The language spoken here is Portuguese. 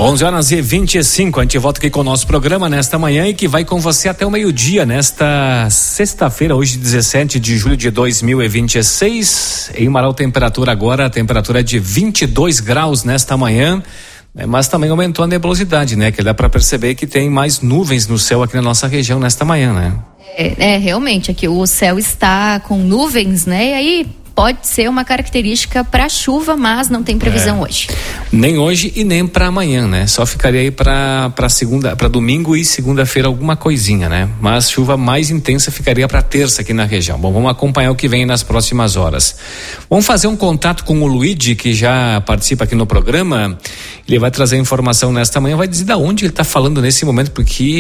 11h25, a gente volta aqui com o nosso programa nesta manhã e que vai com você até o meio-dia, nesta sexta-feira, hoje 17 de julho de 2026. Em Marau, a temperatura é de 22 graus nesta manhã, mas também aumentou a nebulosidade, né? Que dá para perceber que tem mais nuvens no céu aqui na nossa região nesta manhã, né? Realmente, aqui o céu está com nuvens, né? E aí pode ser uma característica para chuva, mas não tem previsão hoje. Nem hoje e nem para amanhã, né? Só ficaria aí para domingo e segunda-feira alguma coisinha, né? Mas chuva mais intensa ficaria para terça aqui na região. Bom, vamos acompanhar o que vem nas próximas horas. Vamos fazer um contato com o Luigi, que já participa aqui no programa. Ele vai trazer informação nesta manhã, vai dizer de onde ele está falando nesse momento, porque